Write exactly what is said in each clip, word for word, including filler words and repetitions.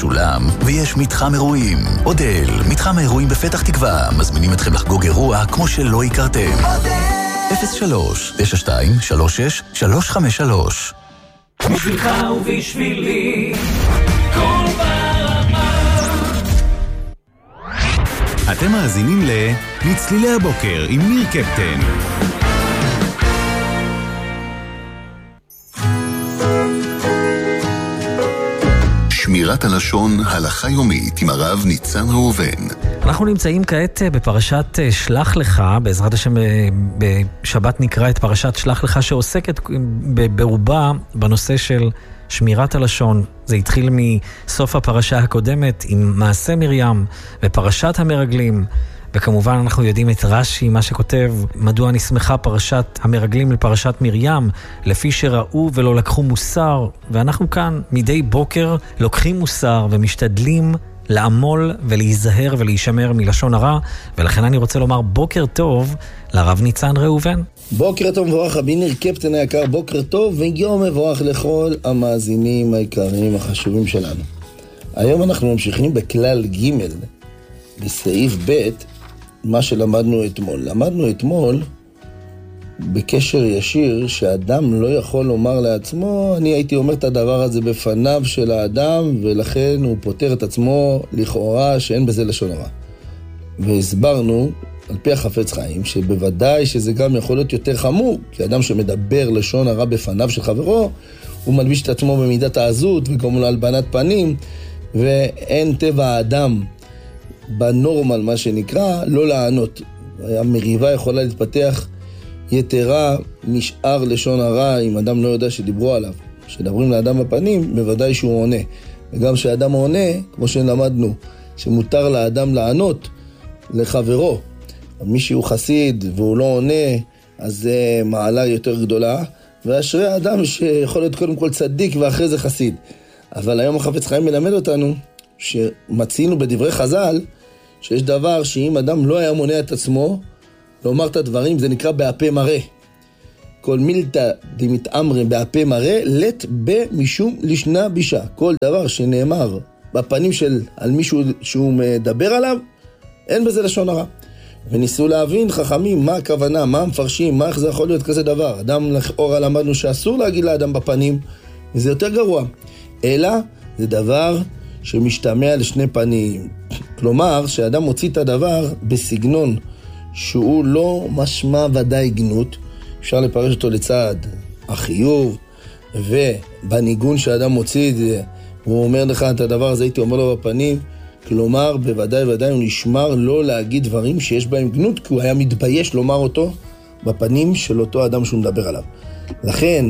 בסולם, ויש מתחם אירועים. אודל, מתחם האירועים בפתח תקווה, מזמינים אתכם לחגוג אירוע כמו שלא הכרתם. אודל! אפס שלוש תשע שתיים שלוש שש שלוש חמש שלוש. בשבילך ובשבילי, כל ברמה. אתם מאזינים ל... מצלילי הבוקר עם ניר קפטן. שמירת הלשון, הלכה יומית עם הרב ניצן ראובן. אנחנו נמצאים כעת בפרשת שלח לך, בעזרת השם בשבת נקרא את פרשת שלח לך, שעוסקת ברובה בנושא של שמירת הלשון. זה התחיל מסוף הפרשה הקודמת עם מעשה מרים ופרשת המרגלים, וכמובן אנחנו יודעים את רש"י, מה שכותב, מדוע נסמכה פרשת המרגלים לפרשת מרים, לפי שראו ולא לקחו מוסר. ואנחנו כאן מדי בוקר לוקחים מוסר ומשתדלים לעמול ולהיזהר ולהישמר מלשון הרע, ולכן אני רוצה לומר בוקר טוב לרב ניצן ראובן. בוקר טוב מבורך רבי ניר קפטן היקר, בוקר טוב ויום מבורך לכל המאזינים העיקריים החשובים שלנו. היום אנחנו ממשיכים בכלל ג' בסעיף ב' מה שלמדנו אתמול. למדנו אתמול בקשר ישיר שאדם לא יכול לומר לעצמו, אני הייתי אומר את הדבר הזה בפניו של האדם, ולכן הוא פותר את עצמו לכאורה שאין בזה לשון הרע. והסברנו על פי החפץ חיים שבוודאי שזה גם יכול להיות יותר חמור, כי אדם שמדבר לשון הרע בפניו של חברו, הוא מלביש את עצמו במידת העזות וגם להלבנת פנים, ואין טבע האדם בנורמל מה שנקרא לא לענות. המריבה יכולה להתפתח יתרה משאר לשון הרע אם אדם לא יודע שדיברו עליו. כשדברים לאדם בפנים בוודאי שהוא עונה, וגם כשאדם עונה כמו שלמדנו שמותר לאדם לענות לחברו. מי שהוא חסיד והוא לא עונה אז זה מעלה יותר גדולה, ואשרי האדם שיכול להיות קודם כל צדיק ואחרי זה חסיד. אבל היום החפץ חיים מלמד אותנו שמצינו בדברי חז"ל שיש דבר שאם אדם לא היה מונע את עצמו לומר את הדברים, זה נקרא בהפה מראה. כל מילתא דמתאמרי בהפה מראה, לת במשום לשנה בישה. כל דבר שנאמר בפנים של על מישהו שהוא מדבר עליו, אין בזה לשון הרע. וניסו להבין חכמים מה הכוונה, מה המפרשים, מה איך זה יכול להיות כזה דבר. אדם לכאורה למדנו שאסור להגיד לאדם בפנים, וזה יותר גרוע. אלא זה דבר שמשתמע לשני פנים. כלומר, שאדם מוציא את הדבר בסגנון שהוא לא משמע ודאי גנות, אפשר לפרש אותו לצד החיוב, ובניגון שאדם מוציא, הוא אומר לך את הדבר הזה, הייתי אומר לו בפנים, כלומר, בוודאי ודאי הוא נשמר לא להגיד דברים שיש בהם גנות, כי הוא היה מתבייש לומר אותו בפנים של אותו אדם שהוא מדבר עליו. לכן,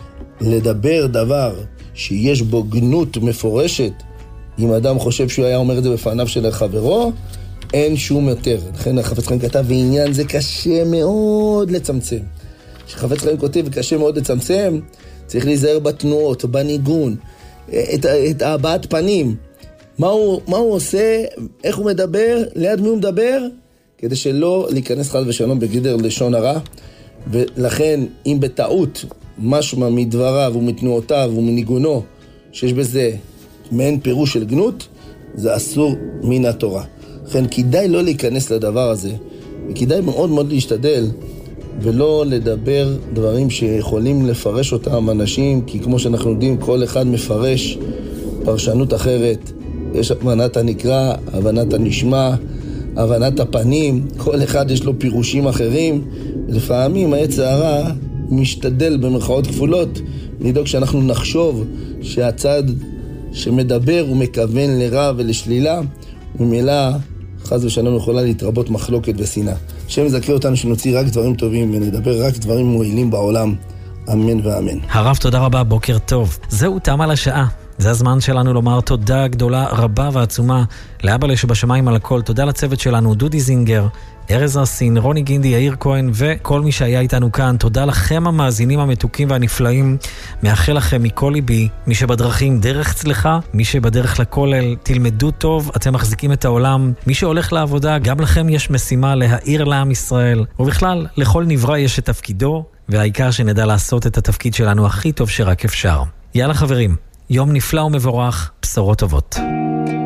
לדבר דבר שיש בו גנות מפורשת, אם אדם חושב שהוא היה אומר את זה בפניו של חברו, אין שום יותר. לכן החפץ חיים כתב, ועניין זה קשה מאוד לצמצם. כשחפץ חיים כותב, קשה מאוד לצמצם, צריך להיזהר בתנועות, בניגון, את, את הבעת פנים. מה הוא, מה הוא עושה, איך הוא מדבר, ליד מי הוא מדבר, כדי שלא להיכנס חד ושלום בגדר לשון הרע. ולכן, אם בטעות משמע מדבריו ומתנועותיו ומניגונו, שיש בזה מעין פירוש של גנות, זה אסור מן התורה. לכן כדאי לא להיכנס לדבר הזה, וכדאי מאוד מאוד להשתדל, ולא לדבר דברים שיכולים לפרש אותם אנשים, כי כמו שאנחנו יודעים, כל אחד מפרש פרשנות אחרת. יש הבנת הנקרא, הבנת הנשמע, הבנת הפנים, כל אחד יש לו פירושים אחרים, ולפעמים העץ הרע משתדל במרכאות כפולות, לדאוג שאנחנו נחשוב שהצד שמדבר הוא מכוון לרע ולשלילה, וממילא חס ושלום יכולה להתרבות מחלוקת ושנאה. השם יזכה אותנו שנוציא רק דברים טובים ונדבר רק דברים מועילים בעולם. אמן ואמן. הרב, תודה רבה, בוקר טוב. זהו, תם על השעה. זה הזמן שלנו לומר תודה גדולה, רבה ועצומה לאבא שבשמיים על הכל. תודה לצוות שלנו, דודי זינגר, ארז רסין, רוני גינדי, יאיר כהן וכל מי שהיה איתנו כאן. תודה לכם המאזינים המתוקים והנפלאים. מאחל לכם מכל ליבי, מי שבדרכים דרך צלחה, מי שבדרך לכולל תלמדו טוב, אתם מחזיקים את העולם. מי שהולך לעבודה, גם לכם יש משימה להאיר לעם ישראל, ובכלל לכל נברא יש את תפקידו, והעיקר שנדע לעשות את התפקיד שלנו הכי טוב שרק אפשר. יאללה חברים, יום נפלא ומבורך, בשורות טובות.